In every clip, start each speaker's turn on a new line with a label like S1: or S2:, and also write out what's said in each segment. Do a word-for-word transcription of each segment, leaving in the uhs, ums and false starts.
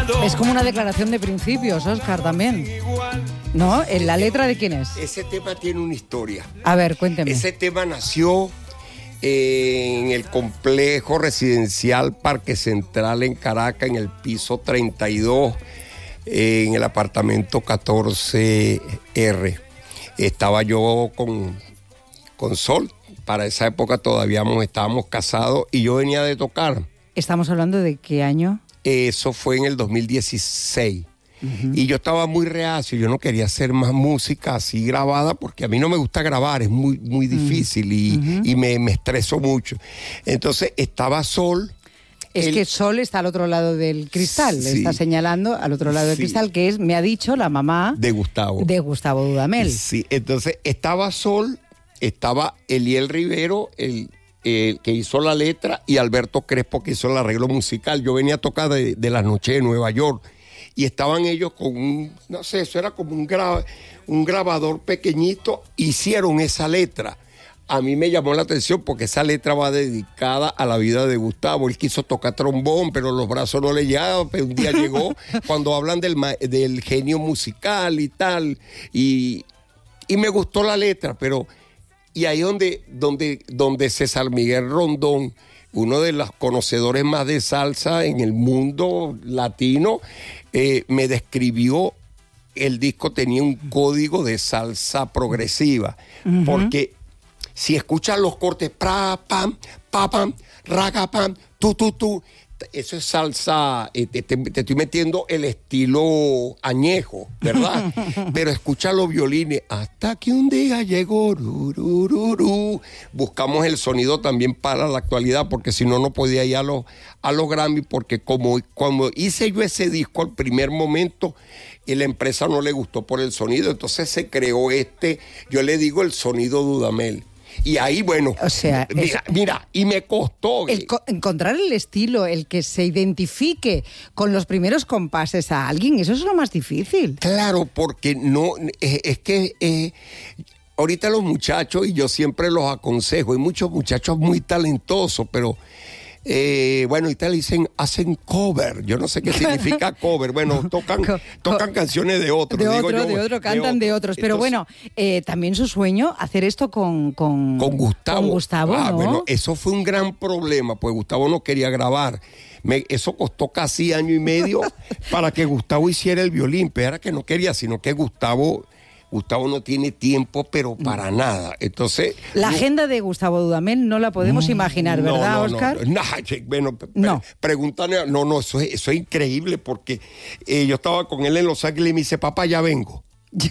S1: Es como una declaración de principios, Óscar, también. ¿No? ¿En la letra de quién es?
S2: Ese tema tiene una historia.
S1: A ver, cuénteme.
S2: Ese tema nació eh, en el complejo residencial Parque Central en Caracas, en el piso treinta y dos, eh, en el apartamento catorce erre. Estaba yo con, con Sol. Para esa época todavía estábamos casados y yo venía de tocar.
S1: ¿Estamos hablando de qué año?
S2: Eso fue en el dos mil dieciséis. Uh-huh. Y yo estaba muy reacio, yo no quería hacer más música así grabada porque a mí no me gusta grabar, es muy, muy difícil y, uh-huh. y me, me estreso mucho. Entonces estaba Sol.
S1: Es el... que Sol está al otro lado del cristal, sí. Le está señalando al otro lado del sí. cristal, que es, me ha dicho, la mamá
S2: de Gustavo.
S1: De Gustavo Dudamel.
S2: Sí, entonces estaba Sol, estaba Eliel Rivero, el... Eh, que hizo la letra, y Alberto Crespo, que hizo el arreglo musical. Yo venía a tocar de, de la noche de Nueva York y estaban ellos con un, no sé, eso era como un, gra, un grabador pequeñito, hicieron esa letra. A mí me llamó la atención porque esa letra va dedicada a la vida de Gustavo. Él quiso tocar trombón, pero los brazos no le llegaban, pero un día llegó, cuando hablan del, del genio musical y tal, y, y me gustó la letra, pero... Y ahí donde, donde, donde César Miguel Rondón, uno de los conocedores más de salsa en el mundo latino, eh, me describió, el disco tenía un código de salsa progresiva, uh-huh. porque si escuchas los cortes, pra, pam, pa, pam, raga, pam, tu, tu, tu, eso es salsa, eh, te, te estoy metiendo el estilo añejo, ¿verdad? Pero escucha los violines, hasta que un día llegó, ru, ru, ru, ru. Buscamos el sonido también para la actualidad, porque si no, no podía ir a los, a los Grammy, porque como, como hice yo ese disco al primer momento, y la empresa no le gustó por el sonido, entonces se creó este, yo le digo el sonido Dudamel. Y ahí, bueno,
S1: o sea,
S2: mira,
S1: es,
S2: mira, y me costó.
S1: El co- encontrar el estilo, el que se identifique con los primeros compases a alguien, eso es lo más difícil.
S2: Claro, porque no, es, es que eh, ahorita los muchachos, y yo siempre los aconsejo, hay muchos muchachos muy talentosos, pero... Eh, bueno, y tal dicen, hacen cover. Yo no sé qué significa cover. Bueno, tocan, co- tocan canciones de otros.
S1: De
S2: digo
S1: otro,
S2: yo,
S1: de otro, cantan de, de otros. Pero entonces, bueno, eh, también su sueño, hacer esto con, con,
S2: con Gustavo.
S1: Con Gustavo,
S2: ah,
S1: ¿no?
S2: Bueno, eso fue un gran problema, pues Gustavo no quería grabar. Me, eso costó casi año y medio para que Gustavo hiciera el violín. Pero era que no quería, sino que Gustavo... Gustavo no tiene tiempo, pero para nada. Entonces...
S1: La
S2: no,
S1: agenda de Gustavo Dudamel no la podemos
S2: no,
S1: imaginar, ¿verdad,
S2: no,
S1: Óscar?
S2: No, no, bueno,
S1: no.
S2: Pregúntale... No, no, eso es, eso es increíble porque eh, yo estaba con él en Los Ángeles y me dice, papá, ya vengo.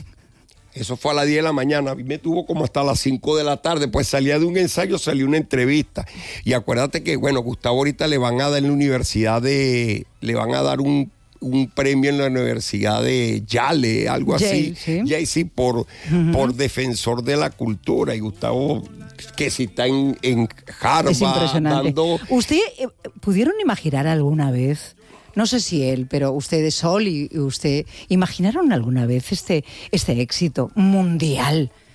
S2: Eso fue a las diez de la mañana. A mí me tuvo como hasta las cinco de la tarde. Pues salía de un ensayo, salió una entrevista. Y acuérdate que, bueno, Gustavo ahorita le van a dar en la universidad de... Le van a dar un... un premio en la universidad de Yale, algo
S1: Yale,
S2: así,
S1: sí.
S2: Yale, sí, por, uh-huh. por defensor de la cultura. Y Gustavo, que si está en, en Harvard,
S1: es impresionante.
S2: Dando...
S1: ¿Usted eh, pudieron imaginar alguna vez, no sé si él, pero ustedes, Sol y usted, imaginaron alguna vez este, este éxito mundial